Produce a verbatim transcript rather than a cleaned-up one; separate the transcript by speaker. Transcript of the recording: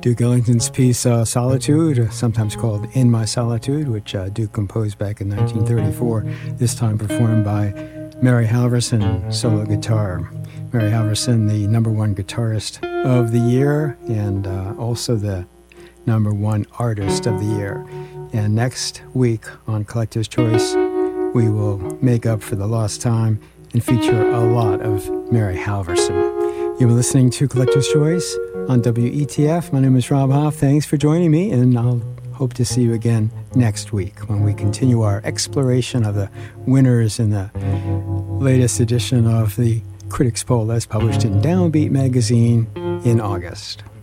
Speaker 1: Duke Ellington's piece uh, Solitude, sometimes called In My Solitude, which uh, Duke composed back in nineteen thirty-four, this time performed by Mary Halverson, solo guitar. Mary Halverson, the number one guitarist of the year, and uh, also the number one artist of the year. And next week on Collector's Choice, we will make up for the lost time and feature a lot of Mary Halverson. You've been listening to Collector's Choice on W E T F. My name is Rob Hoff. Thanks for joining me, and I'll hope to see you again next week when we continue our exploration of the winners in the latest edition of the Critics Poll that's published in Downbeat magazine in August.